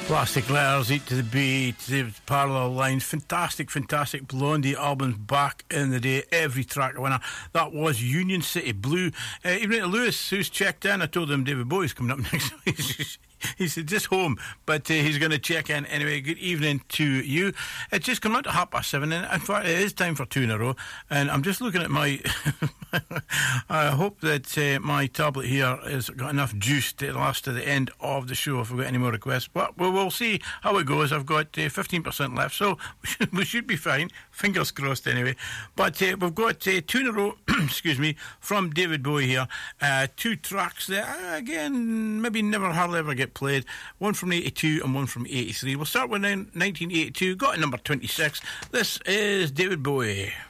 Plastic Letters, Eat to the Beat, the Parallel Lines, fantastic Blondie albums back in the day, every track a winner. That was Union City Blue. Evening to Lewis, who's checked in. I told him David Bowie's coming up next week. He said just home, but he's going to check in anyway. Good evening to you. It's just come out to 7:30, and in fact it is time for two in a row, and I'm just looking at my I hope that my tablet here has got enough juice to last to the end of the show if we've got any more requests, but we'll see how it goes. I've got 15% left, so we should be fine, fingers crossed anyway. But we've got two in a row excuse me, from David Bowie here. Two tracks that again maybe never hardly ever get played, one from 82 and one from 83. We'll start with 1982, got a number 26. This is David Bowie.